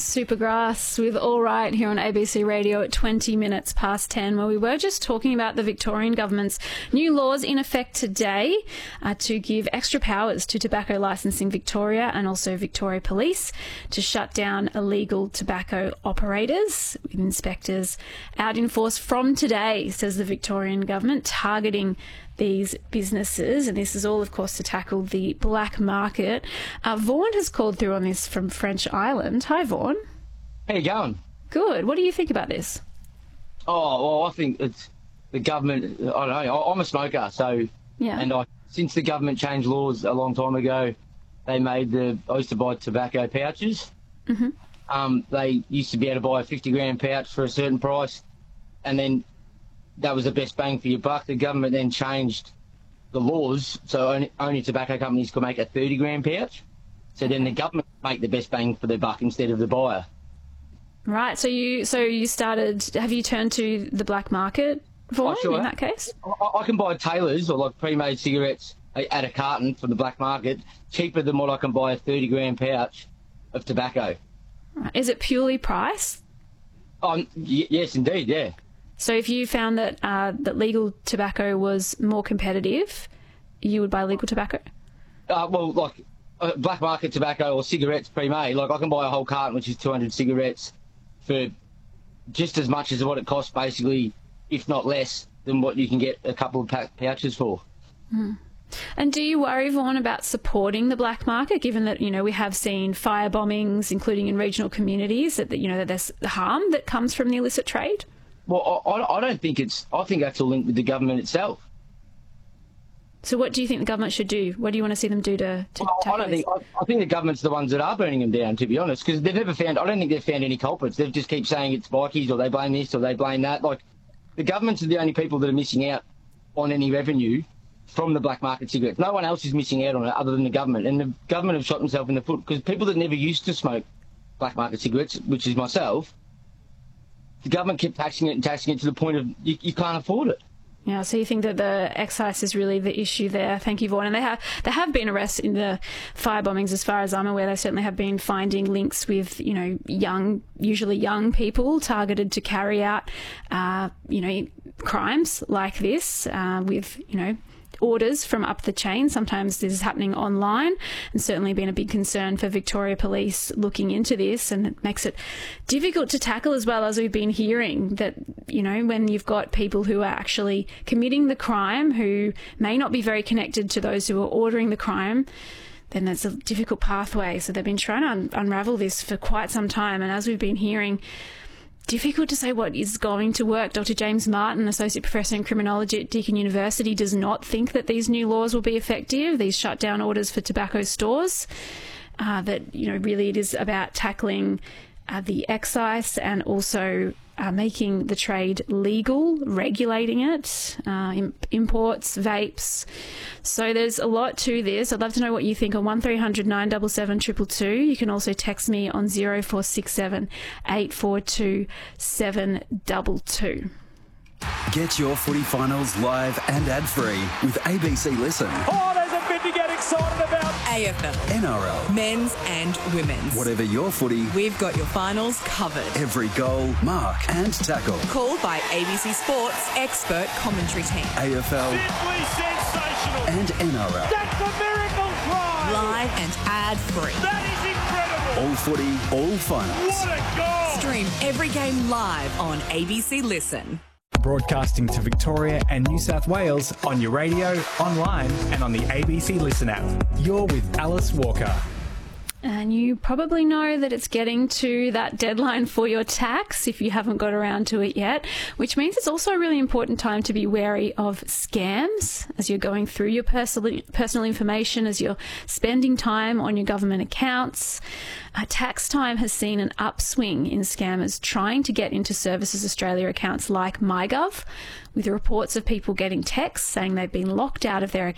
Supergrass with All Right here on ABC Radio at 20 minutes past 10, where we were just talking about the Victorian government's new laws in effect today to give extra powers to Tobacco Licensing Victoria and also Victoria Police to shut down illegal tobacco operators, with inspectors out in force from today, says the Victorian government, targeting these businesses, and this is all, of course, to tackle the black market. Vaughan has called through on this from French Island. Hi, Vaughan. How you going? Good. What do you think about this? Oh, well, I think it's the government. I don't know. I'm a smoker, so Yeah. and since the government changed laws a long time ago, they made I used to buy tobacco pouches. Mm-hmm. They used to be able to buy a 50-gram pouch for a certain price, and then that was the best bang for your buck. The government then changed the laws, so only tobacco companies could make a 30-gram pouch. So then the government make the best bang for their buck instead of the buyer. Right. So you started. Have you turned to the black market, Vaughan, in that case? I can buy Taylors or like pre-made cigarettes at a carton from the black market cheaper than what I can buy a 30-gram pouch of tobacco. Right. Is it purely price? Yes, indeed, yeah. So if you found that that legal tobacco was more competitive, you would buy legal tobacco? Well, like black market tobacco or cigarettes pre-made, like I can buy a whole carton, which is 200 cigarettes, for just as much as what it costs, basically, if not less than what you can get a couple of pouches for. Mm. And do you worry, Vaughan, about supporting the black market, given that, you know, we have seen fire bombings, including in regional communities, that there's harm that comes from the illicit trade? Well, I don't think I think that's all linked with the government itself. So what do you think the government should do? What do you want to see them do to tackle this? I think the government's the ones that are burning them down, to be honest, because I don't think they've found any culprits. They just keep saying it's bikies, or they blame this, or they blame that. Like, the governments are the only people that are missing out on any revenue from the black market cigarettes. No one else is missing out on it other than the government. And the government have shot themselves in the foot, because people that never used to smoke black market cigarettes, which is myself, the government kept taxing it to the point of you can't afford it. Yeah, so you think that the excise is really the issue there. Thank you, Vaughan. And there have been arrests in the fire bombings, as far as I'm aware. They certainly have been finding links with, usually young people targeted to carry out, crimes like this with, orders from up the chain. Sometimes this is happening online, and certainly been a big concern for Victoria Police looking into this, and it makes it difficult to tackle, as well, as we've been hearing, that, when you've got people who are actually committing the crime, who may not be very connected to those who are ordering the crime, then there's a difficult pathway. So they've been trying to unravel this for quite some time, and as we've been hearing, difficult to say what is going to work. Dr. James Martin, Associate Professor in Criminology at Deakin University, does not think that these new laws will be effective, these shutdown orders for tobacco stores, that, really it is about tackling the excise and also making the trade legal, regulating it, imports, vapes. So there's a lot to this. I'd love to know what you think on 1300 977 222. You can also text me on 0467 842 722. Get your footy finals live and ad-free with ABC Listen. Oh, there's a bit to get excited about. AFL, NRL, men's and women's. Whatever your footy, We've got your finals covered. every goal, mark and tackle. Called by ABC Sports expert commentary team. AFL Simply sensational. and NRL. That's a miracle try. Live and ad-free. That is incredible. All footy, all finals. What a goal. Stream every game live on ABC Listen. Broadcasting to Victoria and New South Wales on your radio, online and on the ABC Listen app. You're with Alice Walker. And you probably know that it's getting to that deadline for your tax if you haven't got around to it yet, which means it's also a really important time to be wary of scams as you're going through your personal information, as you're spending time on your government accounts. Tax Time has seen an upswing in scammers trying to get into Services Australia accounts like MyGov, with reports of people getting texts saying they've been locked out of their